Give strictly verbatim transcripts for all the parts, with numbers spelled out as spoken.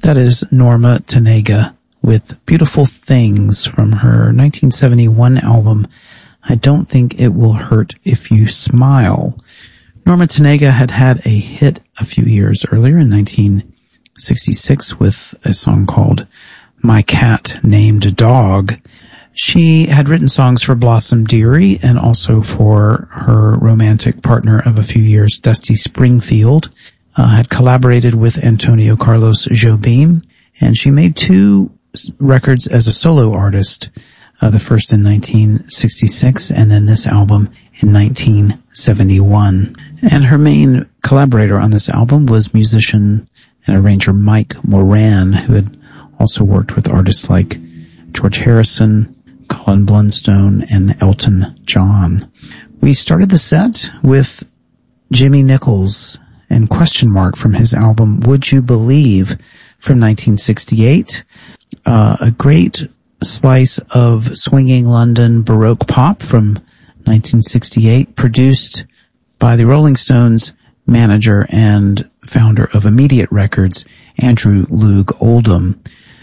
That is Norma Tanega with Beautiful Things from her nineteen seventy-one album, I Don't Think It Will Hurt If You Smile. Norma Tanega had had a hit a few years earlier in nineteen sixty-six with a song called My Cat Named Dog. She had written songs for Blossom Dearie and also for her romantic partner of a few years, Dusty Springfield. Uh, had collaborated with Antonio Carlos Jobim, and she made two records as a solo artist, uh, the first in nineteen sixty-six and then this album in nineteen seventy-one. And her main collaborator on this album was musician and arranger Mike Moran, who had also worked with artists like George Harrison, Colin Blunstone, and Elton John. We started the set with Jimmy Nichols and Question Mark from his album Would You Believe from nineteen sixty-eight. Uh, a great slice of swinging London Baroque pop from nineteen sixty-eight, produced by the Rolling Stones manager and founder of Immediate Records, Andrew Loog Oldham,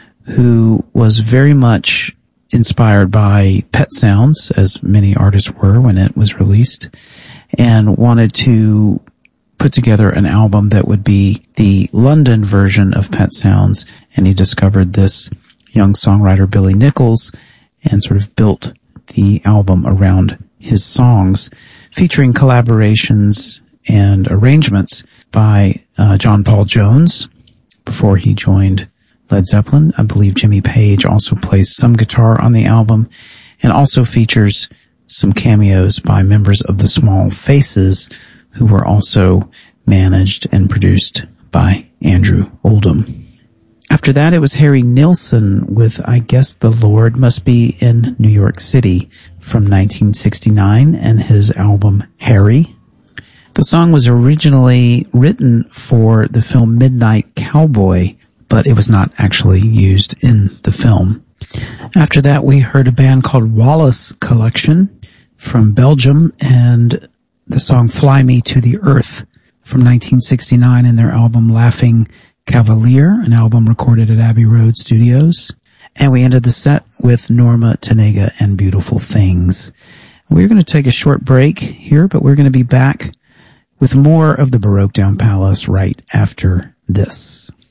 who was very much inspired by Pet Sounds, as many artists were when it was released, and wanted to put together an album that would be the London version of Pet Sounds, and he discovered this young songwriter Billy Nichols and sort of built the album around his songs, featuring collaborations and arrangements by uh, John Paul Jones before he joined Led Zeppelin. I believe Jimmy Page also plays some guitar on the album, and also features some cameos by members of the Small Faces, who were also managed and produced by Andrew Oldham. After that, it was Harry Nilsson with I Guess the Lord Must Be in New York City from nineteen sixty-nine and his album Harry. The song was originally written for the film Midnight Cowboy, but it was not actually used in the film. After that, we heard a band called Wallace Collection from Belgium and the song Fly Me to the Earth from nineteen sixty-nine in their album Laughing Cavalier, an album recorded at Abbey Road Studios. And we ended the set with Norma Tanega and Beautiful Things. We're going to take a short break here, but we're going to be back with more of the Baroque Down Palace right after this.